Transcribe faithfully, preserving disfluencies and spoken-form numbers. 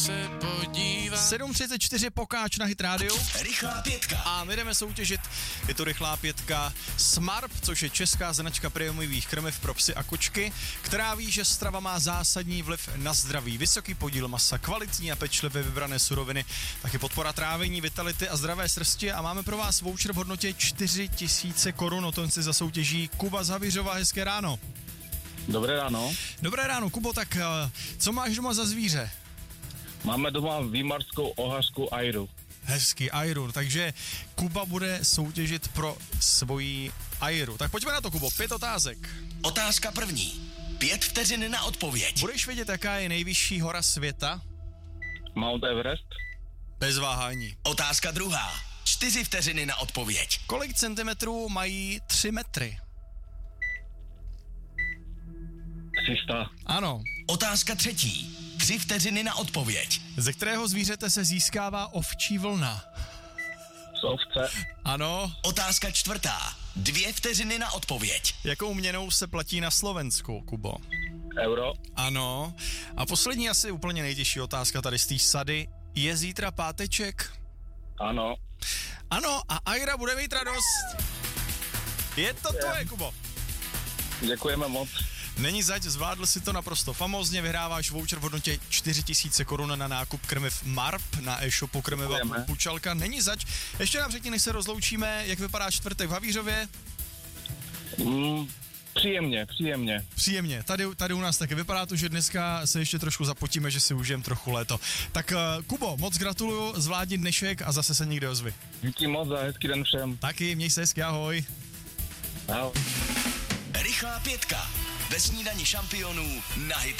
se podívá. sedm třicet čtyři Pokáč na Hit Radio. Rychlá pětka. A my jdeme soutěžit, je to rychlá pětka Smarp, což je česká značka prémiových krmiv pro psy a kočky, která ví, že strava má zásadní vliv na zdraví. Vysoký podíl masa, kvalitní a pečlivě vybrané suroviny, taky podpora trávení, vitality a zdravé srsti a máme pro vás voucher v hodnotě čtyři tisíce korun. O tom si zasoutěží Kuba z Havířova. Hezké ráno. Dobré ráno. Dobré ráno, Kubo, tak co máš doma za zvíře? Máme doma výmarskou ohařku Airu. Hezký Airu, takže Kuba bude soutěžit pro svoji Airu. Tak pojďme na to, Kubo, pět otázek. Otázka první. Pět vteřin na odpověď. Budeš vědět, jaká je nejvyšší hora světa? Mount Everest. Bez váhání. Otázka druhá. Čtyři vteřiny na odpověď. Kolik centimetrů mají tři metry? tři sta. Ano. Otázka třetí. Tři vteřiny na odpověď. Ze kterého zvířete se získává ovčí vlna? Z ovce. Ano. Otázka čtvrtá. Dvě vteřiny na odpověď. Jakou měnou se platí na Slovensku, Kubo? Euro. Ano. A poslední asi úplně nejtěžší otázka tady z té sady. Je zítra páteček? Ano. Ano, a Aira bude mít radost. Je to tvoje, Kubo. Děkujeme moc. Není zač, zvládl si to naprosto famózně, vyhráváš voucher v hodnotě čtyři tisíce korun na nákup krmiv Marp na e-shopu Krmiva Pučalka. Není zač. Ještě nám řekni, než se rozloučíme, jak vypadá čtvrtek v Havířově? Mm, příjemně, příjemně. Příjemně, tady, tady u nás taky vypadá to, že dneska se ještě trošku zapotíme, že si užijeme trochu léto. Tak uh, Kubo, moc gratuluju, zvládni dnešek a zase se někde ozvi. Díky moc a hezký den všem. Taky, měj se hezky, ahoj. Ahoj. Rychlá pětka. Ve snídani šampionů na Hit